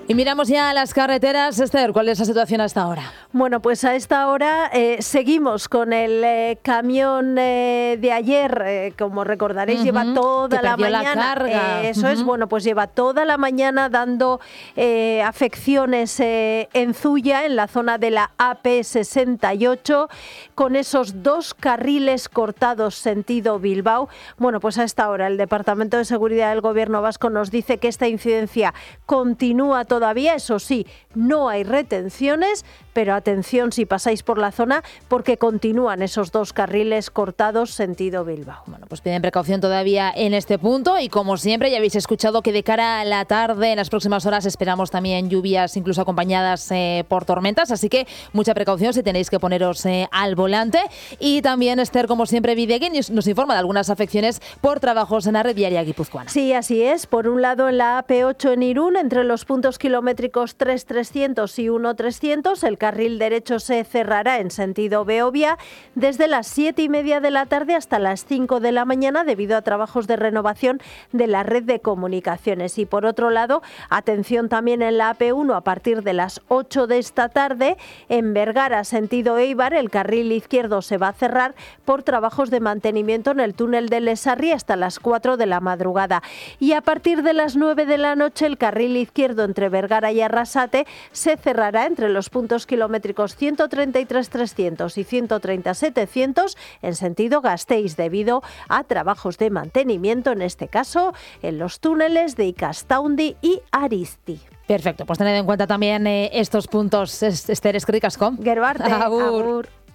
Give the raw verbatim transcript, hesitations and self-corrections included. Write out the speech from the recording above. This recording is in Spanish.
Y miramos ya las carreteras. Esther, ¿cuál es la situación hasta ahora? Bueno, pues a esta hora eh, seguimos con el eh, camión eh, de ayer, eh, como recordaréis, uh-huh. lleva toda la mañana. La carga. Eh, eso uh-huh. es, bueno, pues lleva toda la mañana dando eh, afecciones eh, en Zuya, en la zona de la A P sesenta y ocho, con esos dos carriles cortados sentido Bilbao. Bueno, pues a esta hora el Departamento de Seguridad del Gobierno vasco nos dice que esta incidencia continúa todavía, eso sí, no hay retenciones, pero atención si pasáis por la zona porque continúan esos dos carriles cortados sentido Bilbao. Bueno, pues piden precaución todavía en este punto y como siempre ya habéis escuchado que de cara a la tarde, en las próximas horas esperamos también lluvias incluso acompañadas eh, por tormentas, así que mucha precaución si tenéis que poneros eh, al volante. Y también Esther, como siempre, Videgui nos informa de algunas afecciones por trabajos en la red viaria guipuzcoana. Sí, así es. Por un lado en la A P ocho en Irún, entre los puntos kilométricos tres trescientos y uno trescientos, el carril derecho se cerrará en sentido Beovia desde las siete y media de la tarde hasta las cinco de la mañana debido a trabajos de renovación de la red de comunicaciones. Y por otro lado, atención también en la A P uno a partir de las ocho de esta tarde, en Vergara sentido Eibar, el carril izquierdo se va a cerrar por trabajos de mantenimiento en el túnel de Lesarri hasta las cuatro de la madrugada. Y a partir de las nueve de la noche, el carril izquierdo entre Vergara y Arrasate se cerrará entre los puntos kilométricos ciento treinta y tres trescientos y ciento treinta setecientos en sentido Gasteiz debido a trabajos de mantenimiento, en este caso en los túneles de Ikastaundi y Aristi. Perfecto, pues tened en cuenta también eh, estos puntos, Esther, eskerrik asko. Gerbarte, agur. agur.